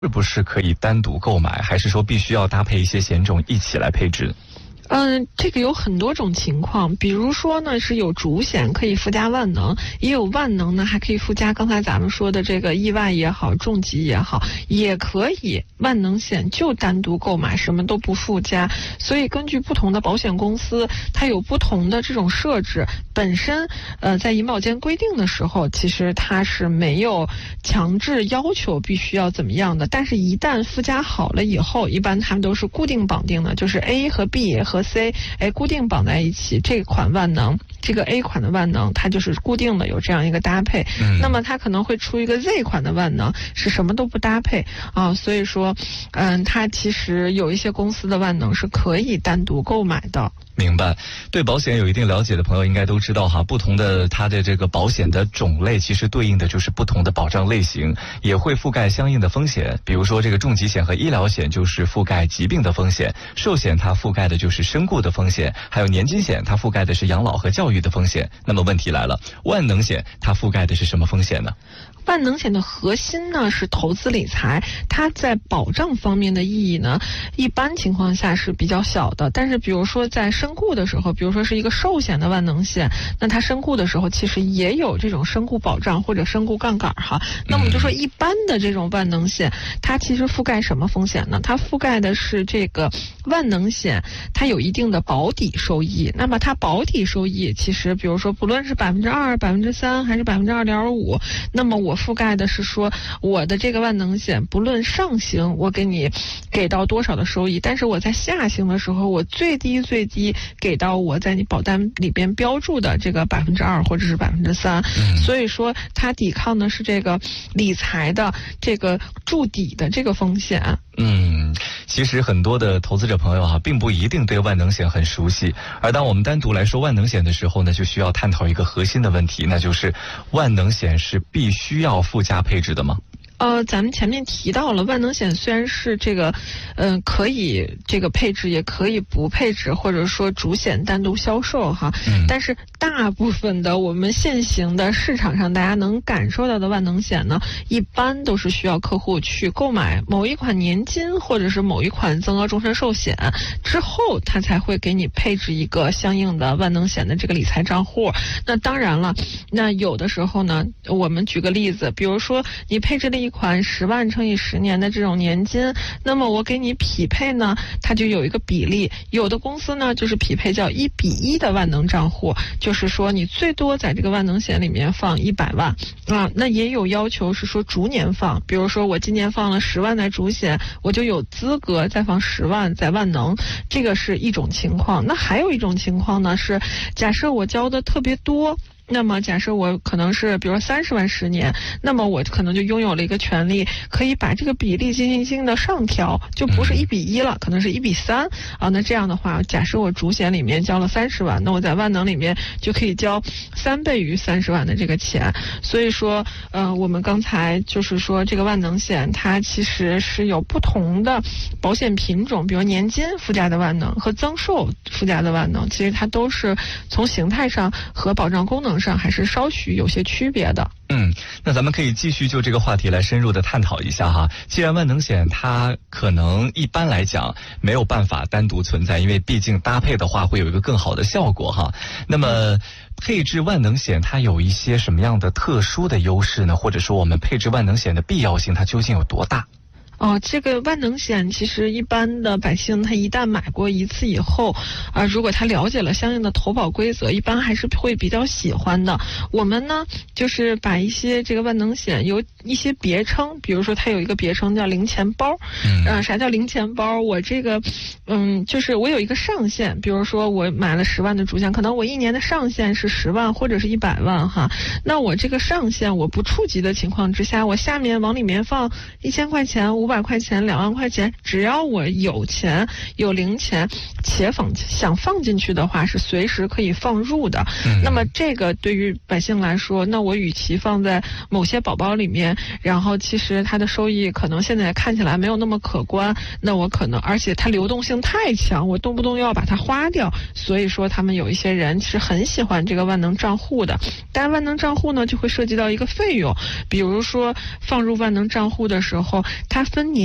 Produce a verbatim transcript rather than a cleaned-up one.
是不是可以单独购买，还是说必须要搭配一些险种一起来配置？ 嗯，这个有很多种情况，比如说呢是有主险可以附加万能，也有万能呢还可以附加刚才咱们说的这个意外也好，重疾也好，也可以万能险就单独购买，什么都不附加。所以根据不同的保险公司，它有不同的这种设置。本身呃在银保监规定的时候，其实它是没有强制要求必须要怎么样的，但是一旦附加好了以后，一般他们都是固定绑定的，就是 A 和 B 和C， 哎，固定绑在一起。这款万能，这个 A 款的万能，它就是固定的有这样一个搭配。嗯、那么它可能会出一个 Z 款的万能，是什么都不搭配啊。所以说，嗯，它其实有一些公司的万能是可以单独购买的。 明白，对保险有一定了解的朋友应该都知道哈，不同的它的这个保险的种类，其实对应的就是不同的保障类型，也会覆盖相应的风险。比如说这个重疾险和医疗险就是覆盖疾病的风险，寿险它覆盖的就是身故的风险，还有年金险它覆盖的是养老和教育的风险。那么问题来了，万能险它覆盖的是什么风险呢？ 万能险的核心呢是投资理财，它在保障方面的意义呢，一般情况下是比较小的。但是比如说在身故的时候，比如说是一个寿险的万能险，那它身故的时候其实也有这种身故保障或者身故杠杆哈。那我们就说一般的这种万能险，它其实覆盖什么风险呢？它覆盖的是这个万能险，它有一定的保底收益。那么它保底收益其实比如说不论是百分之二、百分之三还是百分之二点五，那么我我覆盖的是说我的这个万能险不论上行我给你给到多少的收益，但是我在下行的时候我最低最低给到我在你保单里边标注的这个百分之二或者是百分之三，所以说它抵抗的是这个理财的这个筑底的这个风险。 嗯，其实很多的投资者朋友哈、啊，并不一定对万能险很熟悉。而当我们单独来说万能险的时候呢，就需要探讨一个核心的问题，那就是万能险是必须要附加配置的吗？ 呃，咱们前面提到了，万能险虽然是这个，嗯、呃，可以这个配置，也可以不配置，或者说主险单独销售哈，嗯、但是大部分的我们现行的市场上大家能感受到的万能险呢，一般都是需要客户去购买某一款年金或者是某一款增额终身寿险之后，他才会给你配置一个相应的万能险的这个理财账户。那当然了，那有的时候呢，我们举个例子，比如说你配置了一款十万乘以十年的这种年金，那么我给你匹配呢，它就有一个比例。有的公司呢就是匹配叫一比一的万能账户，就是说你最多在这个万能险里面放一百万啊。那也有要求是说逐年放，比如说我今年放了十万在主险，我就有资格再放十万在万能，这个是一种情况。那还有一种情况呢是，假设我交的特别多。那么假设我可能是比如说三十万十年，那么我可能就拥有了一个权利，可以把这个比例进行性的上调，就不是一比一了，可能是一比三啊。那这样的话，假设我主险里面交了三十万，那我在万能里面就可以交三倍于三十万的这个钱。所以说，呃，我们刚才就是说这个万能险它其实是有不同的保险品种，比如年金附加的万能和增寿附加的万能，其实它都是从形态上和保障功能上还是稍许有些区别的。 嗯，那咱们可以继续就这个话题来深入的探讨一下哈。既然万能险它可能一般来讲没有办法单独存在，因为毕竟搭配的话会有一个更好的效果哈。那么配置万能险它有一些什么样的特殊的优势呢？或者说我们配置万能险的必要性它究竟有多大？ 哦，这个万能险其实一般的百姓他一旦买过一次以后，啊、呃，如果他了解了相应的投保规则，一般还是会比较喜欢的。我们呢，就是把一些这个万能险有一些别称，比如说它有一个别称叫零钱包。嗯，呃，啥叫零钱包？我这个，嗯，就是我有一个上限，比如说我买了十万的主险，可能我一年的上限是十万或者是一百万哈。那我这个上限我不触及的情况之下，我下面往里面放一千块钱、五百块钱、两万块钱，只要我有钱有零钱且放想放进去的话，是随时可以放入的。嗯、那么这个对于百姓来说，那我与其放在某些宝宝里面，然后其实它的收益可能现在看起来没有那么可观，那我可能而且它流动性太强，我动不动又要把它花掉，所以说他们有一些人是很喜欢这个万能账户的。但万能账户呢就会涉及到一个费用，比如说放入万能账户的时候，它分